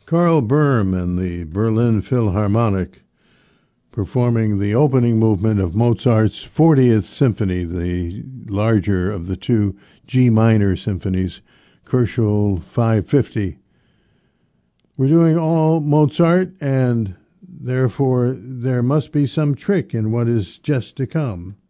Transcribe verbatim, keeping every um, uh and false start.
Karl Böhm and the Berlin Philharmonic performing the opening movement of Mozart's fortieth Symphony, the larger of the two G minor symphonies, Köchel five fifty. We're doing all Mozart, and therefore there must be some trick in what is just to come.